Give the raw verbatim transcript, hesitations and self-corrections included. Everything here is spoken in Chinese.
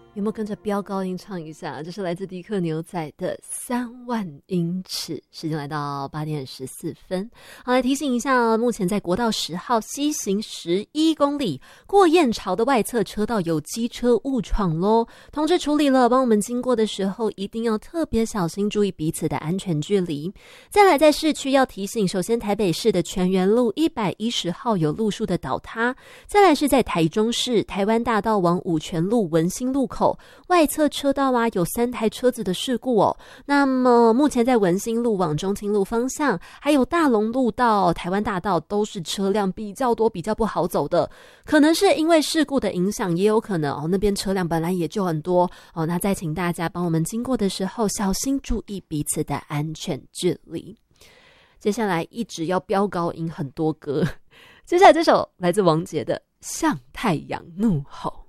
有没有跟着飙高音唱一下？这是来自迪克牛仔的三万英尺。时间来到八点十四分，好，来提醒一下，目前在国道十号西行十一公里过燕巢的外侧车道有机车误闯咯，通知处理了，帮我们经过的时候一定要特别小心，注意彼此的安全距离。再来在市区要提醒，首先台北市的泉源路一百一十号有路树的倒塌，再来是在台中市台湾大道往五权路文心路口外侧车道啊，有三台车子的事故哦。那么目前在文心路往中清路方向，还有大龙路到台湾大道都是车辆比较多，比较不好走的。可能是因为事故的影响，也有可能哦，那边车辆本来也就很多哦。那再请大家帮我们经过的时候，小心注意彼此的安全距离。接下来一直要飙高音很多歌，接下来这首来自王杰的《向太阳怒吼》。